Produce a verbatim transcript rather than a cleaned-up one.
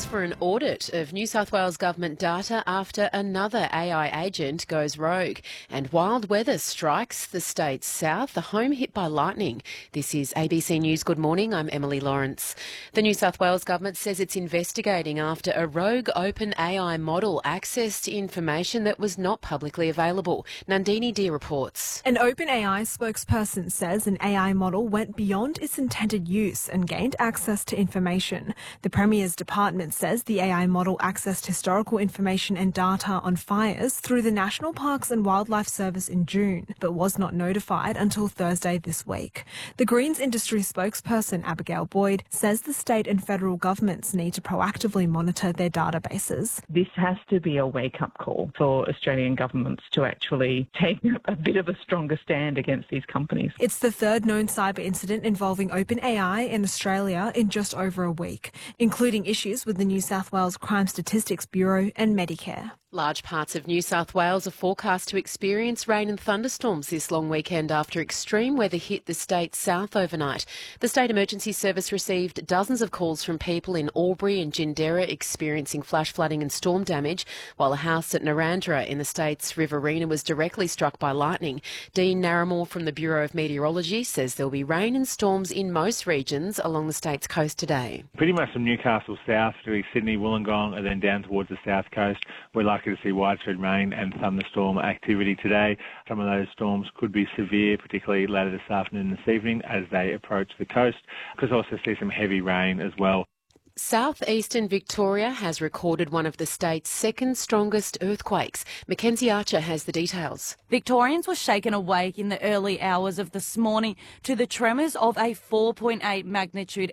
calls for an audit of New South Wales government data after another A I agent goes rogue. And wild weather strikes the state's south, the home hit by lightning. This is A B C News Good Morning. I'm Emily Lawrence. The New South Wales government says it's investigating after a rogue open A I model accessed information that was not publicly available. Nandini Deer reports. An OpenAI spokesperson says an A I model went beyond its intended use and gained access to information. The Premier's department says the A I model accessed historical information and data on fires through the National Parks and Wildlife Service in June, but was not notified until Thursday this week. The Greens industry spokesperson Abigail Boyd says the state and federal governments need to proactively monitor their databases. This has to be a wake-up call for Australian governments to actually take a bit of a stronger stand against these companies. It's the third known cyber incident involving OpenAI in Australia in just over a week, including issues with the New South Wales Crime Statistics Bureau and Medicare. Large parts of New South Wales are forecast to experience rain and thunderstorms this long weekend after extreme weather hit the state's south overnight. The State Emergency Service received dozens of calls from people in Albury and Gindera experiencing flash flooding and storm damage, while a house at Narrandera in the state's Riverina was directly struck by lightning. Dean Narramore from the Bureau of Meteorology says there'll be rain and storms in most regions along the state's coast today. Pretty much from Newcastle south to Sydney, Wollongong and then down towards the south coast, we're likely to see widespread rain and thunderstorm activity today. Some of those storms could be severe, particularly later this afternoon and this evening as they approach the coast. Could also see some heavy rain as well. Southeastern Victoria has recorded one of the state's second strongest earthquakes. Mackenzie Archer has the details. Victorians were shaken awake in the early hours of this morning to the tremors of a four point eight magnitude